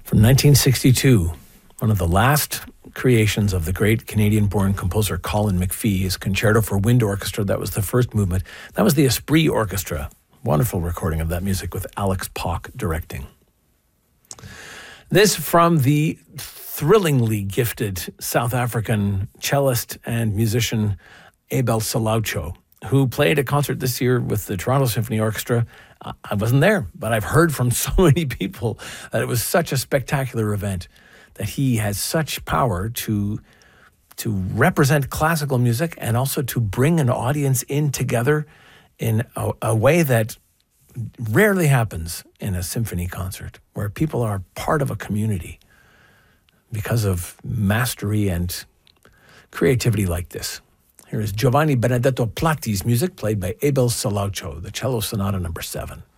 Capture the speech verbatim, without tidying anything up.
From nineteen sixty-two, one of the last creations of the great Canadian-born composer Colin McPhee, his Concerto for Wind Orchestra. That was the first movement. That was the Esprit Orchestra. Wonderful recording of that music with Alex Pock directing. This from the thrillingly gifted South African cellist and musician Abel Salaucho, who played a concert this year with the Toronto Symphony Orchestra. Uh, I wasn't there, but I've heard from so many people that it was such a spectacular event, that he has such power to, to represent classical music and also to bring an audience in together in a, a way that rarely happens in a symphony concert, where people are part of a community because of mastery and creativity like this. Here is Giovanni Benedetto Platti's music played by Abel Salaucho, the cello sonata number seven.